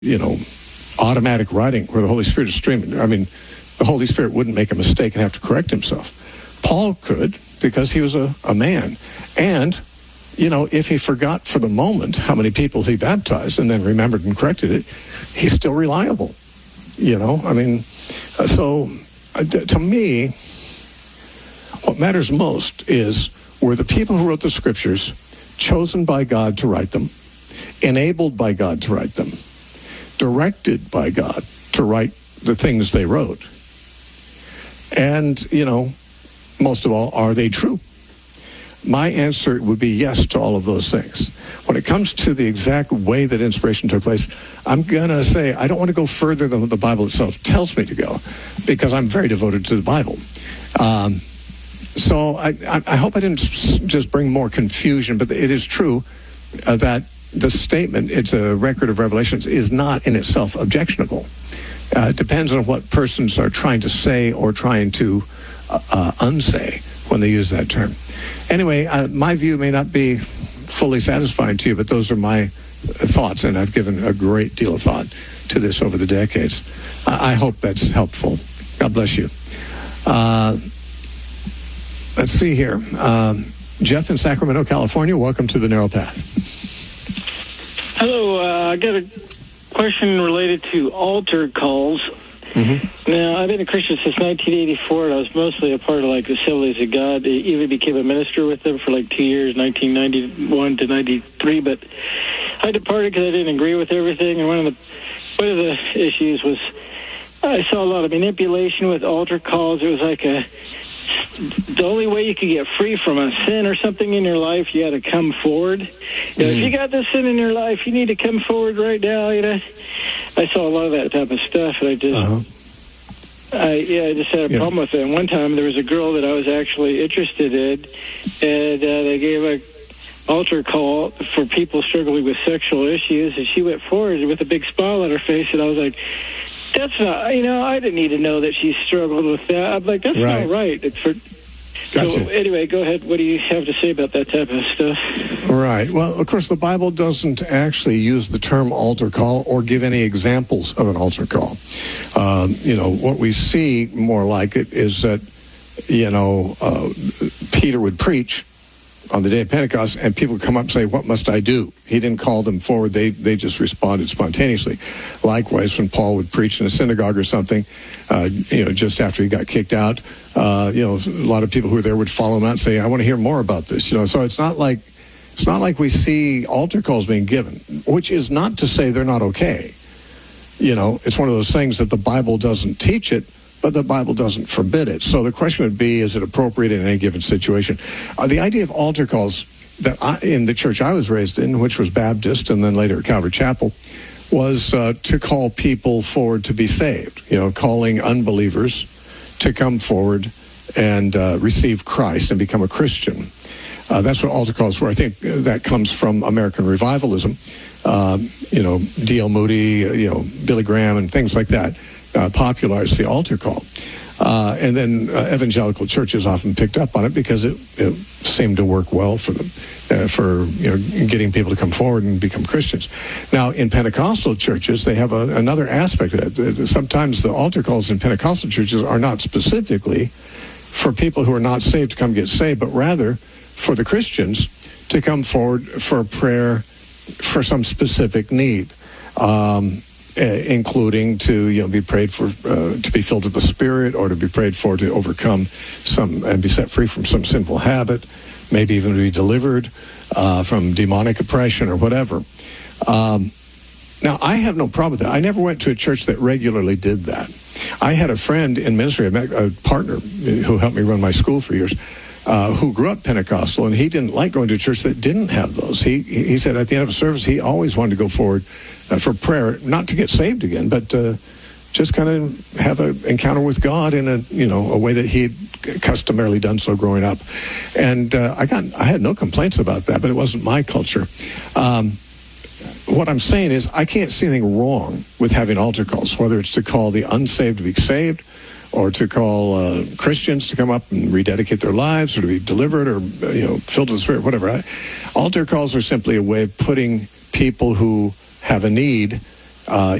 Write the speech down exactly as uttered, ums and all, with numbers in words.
you know, automatic writing where the Holy Spirit is streaming. I mean, the Holy Spirit wouldn't make a mistake and have to correct himself. Paul could, because he was a, a man. And, you know, if he forgot for the moment how many people he baptized and then remembered and corrected it, he's still reliable. You know, I mean, so uh, to me, what matters most is, were the people who wrote the scriptures chosen by God to write them, enabled by God to write them, directed by God to write the things they wrote? And, you know, most of all, are they true? My answer would be yes to all of those things. When it comes to the exact way that inspiration took place, I'm going to say I don't want to go further than what the Bible itself tells me to go, because I'm very devoted to the Bible. Um, so I, I, I hope I didn't just bring more confusion, but it is true uh, that the statement, it's a record of revelations, is not in itself objectionable. Uh, it depends on what persons are trying to say or trying to uh, uh, unsay when they use that term. Anyway, uh, my view may not be fully satisfying to you, but those are my thoughts, and I've given a great deal of thought to this over the decades. I, I hope that's helpful. God bless you. Uh, let's see here. Um, Jeff in Sacramento, California, welcome to the Narrow Path. Hello, uh, I got a question related to altar calls. Mm-hmm. Now, I've been a Christian since nineteen eighty-four, and I was mostly a part of, like, Assemblies of God. I even became a minister with them for, like, two years, nineteen ninety-one to ninety-three, but I departed because I didn't agree with everything, and one of the one of the issues was I saw a lot of manipulation with altar calls. It was like a the only way you could get free from a sin or something in your life, you had to come forward. You know, mm. If you got this sin in your life, you need to come forward right now. You know, I saw a lot of that type of stuff, and I just, uh-huh. I yeah, I just had a yeah. problem with it. And one time, there was a girl that I was actually interested in, and uh, they gave a altar call for people struggling with sexual issues, and she went forward with a big smile on her face, and I was like, that's not, you know, I didn't need to know that she struggled with that. I'm like, that's right. not right. It's for, gotcha. So anyway, go ahead. What do you have to say about that type of stuff? Right. Well, of course, the Bible doesn't actually use the term altar call or give any examples of an altar call. Um, you know, what we see more like it is that, you know, uh, Peter would preach on the day of Pentecost, and people would come up and say, what must I do? He didn't call them forward. They they just responded spontaneously. Likewise, when Paul would preach in a synagogue or something, uh, you know, just after he got kicked out, uh, you know, a lot of people who were there would follow him out and say, I want to hear more about this. You know, so it's not like it's not like we see altar calls being given, which is not to say they're not okay. You know, it's one of those things that the Bible doesn't teach it, but the Bible doesn't forbid it. So the question would be, is it appropriate in any given situation? Uh, the idea of altar calls that I, in the church I was raised in, which was Baptist and then later at Calvary Chapel, was uh, to call people forward to be saved, you know, calling unbelievers to come forward and uh, receive Christ and become a Christian. Uh, that's what altar calls were. I think that comes from American revivalism. Um, you know, D L Moody, you know, Billy Graham and things like that. Uh, popularized the altar call. Uh, and then uh, evangelical churches often picked up on it because it, it seemed to work well for them, uh, for you know getting people to come forward and become Christians. Now, in Pentecostal churches, they have a, another aspect of that. Sometimes the altar calls in Pentecostal churches are not specifically for people who are not saved to come get saved, but rather for the Christians to come forward for prayer for some specific need. Um, Uh, including to you know be prayed for uh, to be filled with the Spirit, or to be prayed for to overcome some and be set free from some sinful habit, maybe even to be delivered uh, from demonic oppression or whatever. Um, now, I have no problem with that. I never went to a church that regularly did that. I had a friend in ministry, a partner who helped me run my school for years, Uh, who grew up Pentecostal, and he didn't like going to a church that didn't have those. He he said at the end of a service, he always wanted to go forward uh, for prayer, not to get saved again, but uh, just kind of have an encounter with God in a you know a way that he had customarily done so growing up. And uh, I got I had no complaints about that, but it wasn't my culture. Um, what I'm saying is, I can't see anything wrong with having altar calls, whether it's to call the unsaved to be saved, or to call uh, Christians to come up and rededicate their lives, or to be delivered, or you know, filled with the Spirit, whatever. Altar calls are simply a way of putting people who have a need uh,